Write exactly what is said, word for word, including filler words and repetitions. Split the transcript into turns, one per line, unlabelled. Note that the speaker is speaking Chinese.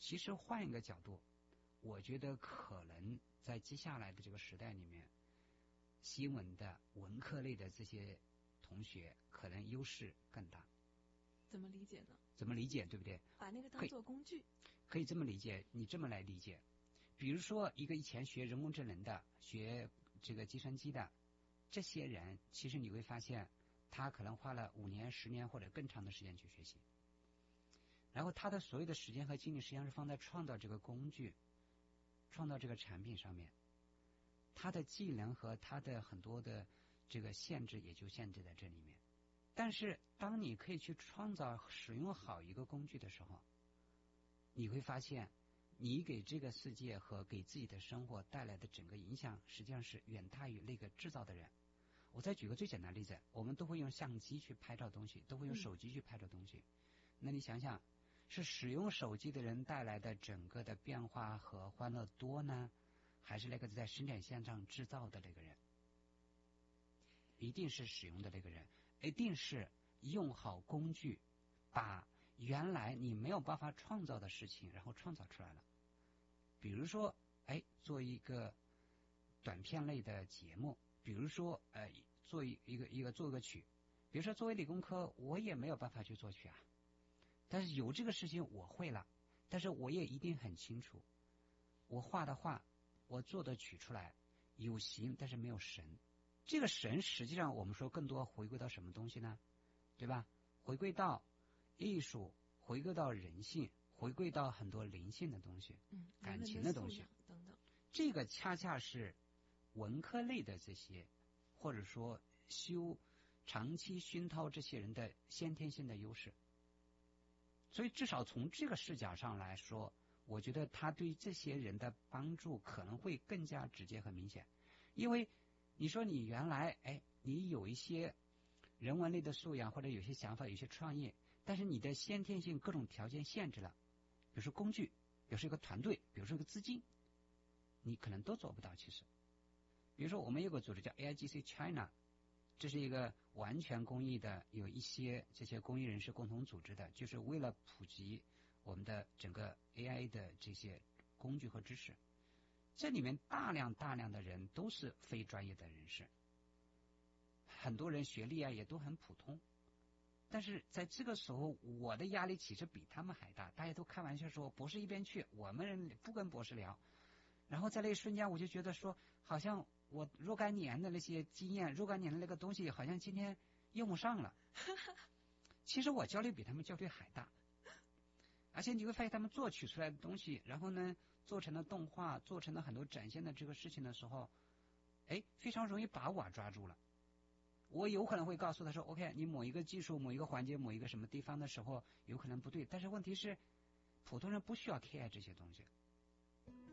其实换一个角度，我觉得可能在接下来的这个时代里面，新闻的文科类的这些同学可能优势更大。
怎么理解呢？
怎么理解，对不对？
把那个当做工具。
可以这么理解，你这么来理解。比如说，一个以前学人工智能的、学这个计算机的这些人，其实你会发现，他可能花了五年、十年或者更长的时间去学习，然后他的所有的时间和精力实际上是放在创造这个工具、创造这个产品上面。他的技能和他的很多的这个限制也就限制在这里面。但是，当你可以去创造、使用好一个工具的时候，你会发现，你给这个世界和给自己的生活带来的整个影响，实际上是远大于那个制造的人。我再举个最简单的例子，我们都会用相机去拍照东西，都会用手机去拍照东西。嗯、那你想想，是使用手机的人带来的整个的变化和欢乐多呢，还是那个在生产线上制造的那个人？一定是使用的那个人。一定是用好工具，把原来你没有办法创造的事情，然后创造出来了。比如说，哎，做一个短片类的节目，比如说，呃，做一一个一个做个曲。比如说，作为理工科，我也没有办法去作曲啊。但是有这个事情我会了，但是我也一定很清楚，我画的画，我做的曲出来有形，但是没有神。这个神实际上我们说更多回归到什么东西呢？对吧？回归到艺术，回归到人性，回归到很多灵性的东西，
嗯，
感情的东西
等等。
这个恰恰是文科类的这些，或者说修长期熏陶这些人的先天性的优势。所以至少从这个视角上来说，我觉得他对这些人的帮助可能会更加直接和明显，因为你说你原来哎，你有一些人文类的素养，或者有些想法、有些创业，但是你的先天性各种条件限制了，比如说工具，比如说一个团队，比如说一个资金，你可能都做不到。其实，比如说我们有个组织叫 A I G C China， 这是一个完全公益的，有一些这些公益人士共同组织的，就是为了普及我们的整个 A I 的这些工具和知识。这里面大量大量的人都是非专业的人士，很多人学历啊也都很普通，但是在这个时候，我的压力其实比他们还大。大家都开玩笑说，博士一边去，我们不跟博士聊。然后在那一瞬间，我就觉得说，好像我若干年的那些经验，若干年的那个东西，好像今天用不上了。其实我焦虑比他们焦虑还大。而且你会发现他们做取出来的东西，然后呢做成了动画，做成了很多展现的这个事情的时候，哎，非常容易把我抓住了。我有可能会告诉他说 OK， 你某一个技术某一个环节某一个什么地方的时候有可能不对，但是问题是普通人不需要 care 这些东西。